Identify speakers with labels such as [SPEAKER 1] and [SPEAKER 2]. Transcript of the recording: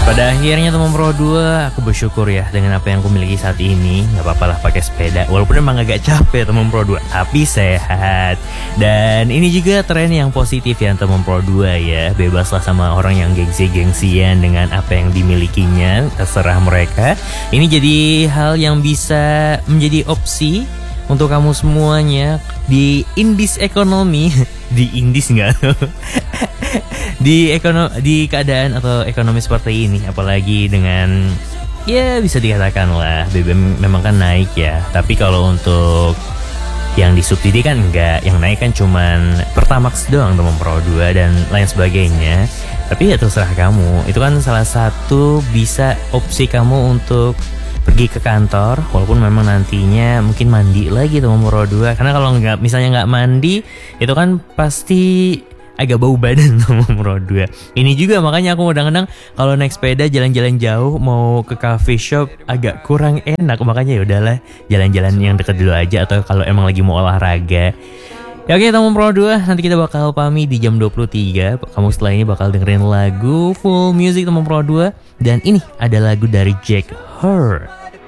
[SPEAKER 1] Pada akhirnya teman Pro 2, aku bersyukur ya dengan apa yang aku miliki saat ini. Gak apa-apa lah pakai sepeda, walaupun emang agak capek teman Pro 2, tapi sehat. Dan ini juga tren yang positif ya teman Pro 2 ya. Bebaslah sama orang yang gengsi-gengsian dengan apa yang dimilikinya, terserah mereka. Ini jadi hal yang bisa menjadi opsi untuk kamu semuanya di indis ekonomi. Di indis enggak? Di keadaan atau ekonomi seperti ini, apalagi dengan ya bisa dikatakan lah BBM memang kan naik ya, tapi kalau untuk yang disubsidi kan enggak, yang naik kan cuman Pertamax doang teman Pro 2 dan lain sebagainya. Tapi ya terserah kamu, itu kan salah satu bisa opsi kamu untuk pergi ke kantor, walaupun memang nantinya mungkin mandi lagi teman Pro 2, karena kalau nggak, misalnya nggak mandi itu kan pasti agak bau badan sama Pro 2. Ini juga makanya aku kadang-kadang kalau naik sepeda jalan-jalan jauh mau ke coffee shop agak kurang enak, makanya ya udahlah jalan-jalan yang dekat dulu aja, atau kalau emang lagi mau olahraga. Ya oke teman Pro 2, nanti kita bakal pamit di jam 23. Kamu setelah ini bakal dengerin lagu full music teman Pro 2, dan ini ada lagu dari Jack Her.